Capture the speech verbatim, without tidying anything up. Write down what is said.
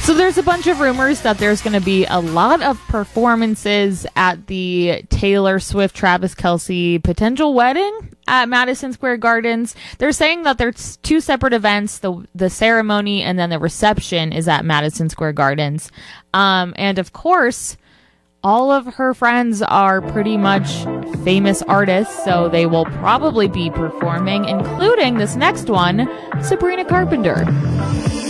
So there's a bunch of rumors that there's going to be a lot of performances at the Taylor Swift, Travis Kelce potential wedding at Madison Square Gardens. They're saying that there's two separate events. The the ceremony and then the reception is at Madison Square Gardens. Um, and of course, all of her friends are pretty much famous artists, so they will probably be performing, including this next one, Sabrina Carpenter.